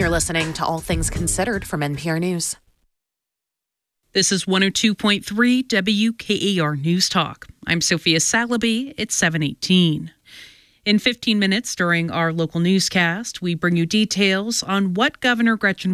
You're listening to All Things Considered from NPR News. This is 102.3 WKAR News Talk. I'm Sophia Salaby. It's 7:18. In 15 minutes during our local newscast, we bring you details on what Governor Gretchen